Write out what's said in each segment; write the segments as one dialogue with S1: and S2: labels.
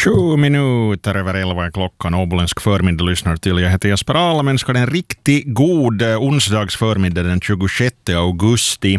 S1: 7 minuter över 11 är klockan. Åboländsk förmiddag lyssnar till. Jag heter Jesper Ahl, men ska det en riktigt god onsdags förmiddag den 26 augusti.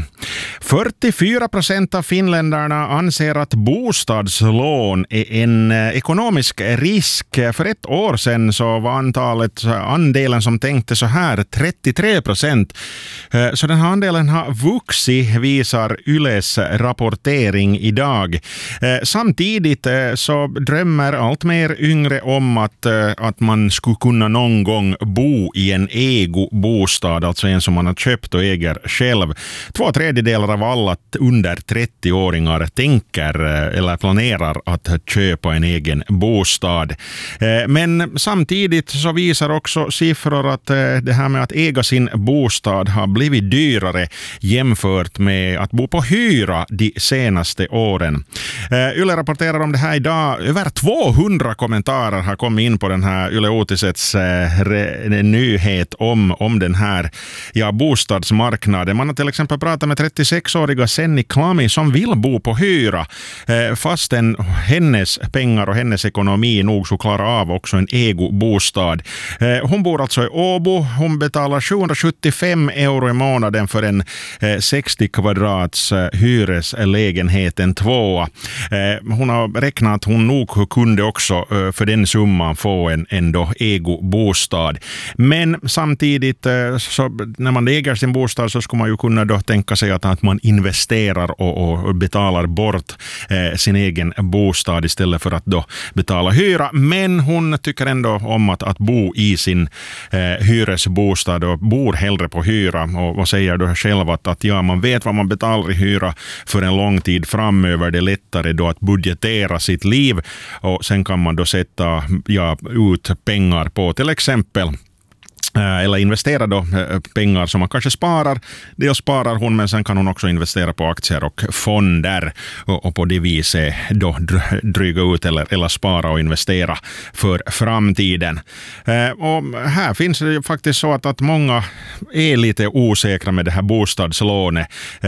S1: 44% av finländarna anser att bostadslån är en ekonomisk risk. För ett år sedan så var andelen som tänkte så här 33%. Så den här andelen har vuxit, visar Yles rapportering idag. Samtidigt så drömmer allt mer yngre om att man skulle kunna någon gång bo i en egobostad, alltså en som man har köpt och äger själv. 2/3 av alla under 30-åringar tänker eller planerar att köpa en egen bostad. Men samtidigt så visar också siffror att det här med att äga sin bostad har blivit dyrare jämfört med att bo på hyra de senaste åren. Yle rapporterar om det här idag. Över 200 kommentarer har kommit in på den här Yle Uutisets nyhet om den här bostadsmarknaden. Man har till exempel pratat med 36-åriga Senni Klami som vill bo på hyra fastän hennes pengar och hennes ekonomi nog så klarar av också en egobostad. Hon bor alltså i Åbo. Hon betalar 775 euro i månaden för en 60 kvadrats hyreslägenhet, en tvåa. Hon har räknat att hon nog kunde också för den summan få en egobostad. Men samtidigt så när man äger sin bostad så ska man ju kunna då tänka sig att man investerar och betalar bort sin egen bostad istället för att då betala hyra. Men hon tycker ändå om att bo i sin hyresbostad och bor hellre på hyra och säger då själv att man vet vad man betalar i hyra för en lång tid framöver. Det är lättare då att budgetera sitt liv och sen kan man då sätta ut pengar på till exempel eller investera då pengar som man kanske sparar. Dels sparar hon, men sen kan hon också investera på aktier och fonder och på det viset då dryga ut eller spara och investera för framtiden. Och här finns det ju faktiskt så att många är lite osäkra med det här bostadslånet.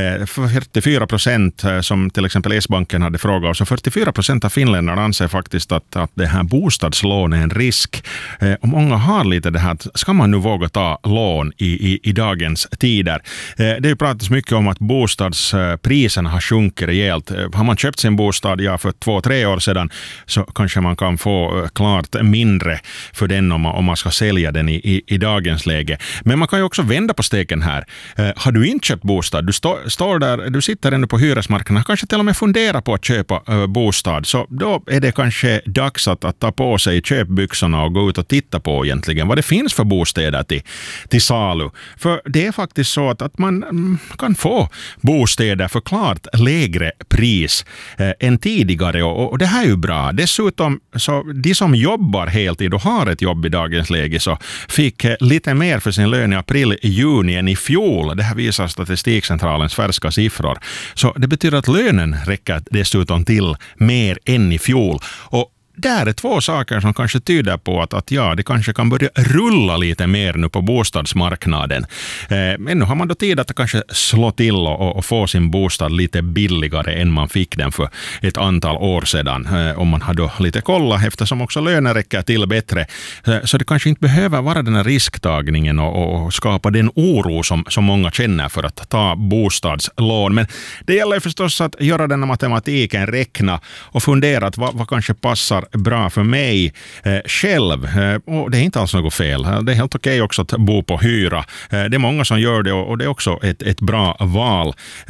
S1: 44% som till exempel S-banken hade frågat, så 44% av finländarna anser faktiskt att det här bostadslånet är en risk. Och många har lite det här att ska man nu våga ta lån i dagens tider. Det har pratats mycket om att bostadspriserna har sjunkit rejält. Har man köpt sin bostad för 2-3 år sedan så kanske man kan få klart mindre för den om man ska sälja den i dagens läge. Men man kan ju också vända på steken här. Har du inte köpt bostad, du står där, du sitter ändå på hyresmarknaden, kanske till och med fundera på att köpa bostad, så då är det kanske dags att ta på sig köpbyxorna och gå ut och titta på egentligen vad det finns för bostäder till salu. För det är faktiskt så att man kan få bostäder för klart lägre pris än tidigare och det här är ju bra. Dessutom så de som jobbar heltid och har ett jobb i dagens läge så fick lite mer för sin lön i april-juni än i fjol. Det här visar Statistikcentralens färska siffror. Så det betyder att lönen räcker dessutom till mer än i fjol. Och där är 2 saker som kanske tyder på att det kanske kan börja rulla lite mer nu på bostadsmarknaden. Men nu har man då tid att kanske slå till och få sin bostad lite billigare än man fick den för ett antal år sedan. Om man har då lite kolla, eftersom också lönen räcker till bättre. Så det kanske inte behöver vara den här risktagningen och skapa den oro som många känner för att ta bostadslån. Men det gäller förstås att göra den här matematiken, räkna och fundera att vad kanske passar bra för mig själv. Och det är inte alls något fel. Det är helt okej också att bo på hyra. Det är många som gör det och det är också ett bra val.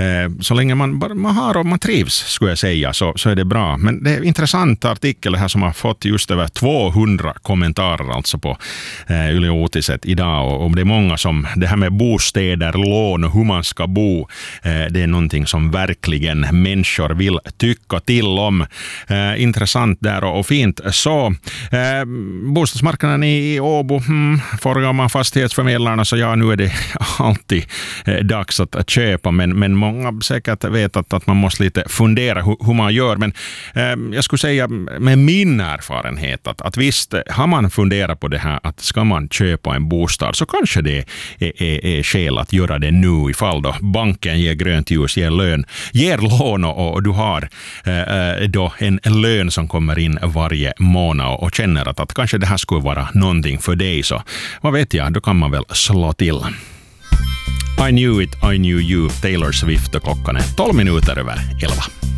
S1: Så länge man har och man trivs, skulle jag säga, så är det bra. Men det är en intressant artikel här som har fått just över 200 kommentarer alltså på Yle Uutiset idag. Och det är många som, det här med bostäder, lån och hur man ska bo, det är någonting som verkligen människor vill tycka till om. Intressant där och fint. Så bostadsmarknaden i Åbo, frågar man fastighetsförmedlarna så nu är det alltid dags att köpa, men många säkert vet att man måste lite fundera hur man gör, men jag skulle säga med min erfarenhet att visst, har man funderat på det här att ska man köpa en bostad så kanske det är skäl att göra det nu ifall då banken ger grönt ljus, ger lån och du har då en lön som kommer in varje månad och känner att kanske det här skulle vara någonting för dig, så vad vet jag, då kan man väl slå till. I knew it, I knew you, Taylor Swift, och klockan är 12 minuter över 11.